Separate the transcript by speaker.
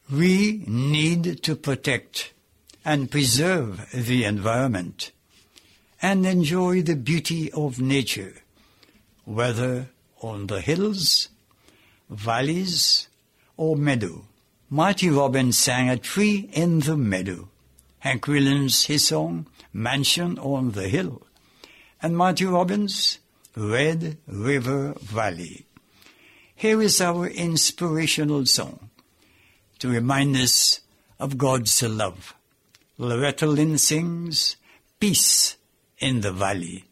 Speaker 1: We need to protect and preserve the environment and enjoy the beauty of nature, whether on the hills, valleys, or meadow. Marty Robbins sang a tree in the meadow. Hank Williams his song, Mansion on the Hill. And Marty Robbins, Red River Valley. Here is our inspirational song to remind us of God's love. Loretta Lynn sings, Peace in the Valley.